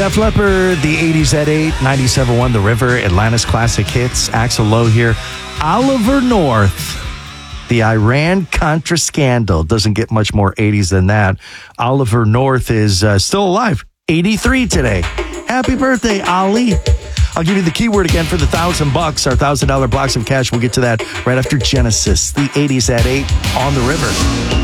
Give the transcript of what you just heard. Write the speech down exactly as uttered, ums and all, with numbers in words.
Def Leppard, the eighties at eight, ninety-seven point one, The River, Atlanta's classic hits. Axl Lowe here. Oliver North, the Iran-Contra scandal. Doesn't get much more eighties than that. Oliver North is uh, still alive, eighty-three today. Happy birthday, Ollie. I'll give you the keyword again for the thousand bucks, our thousand dollar blocks of cash. We'll get to that right after Genesis, the eighties at eight on The River.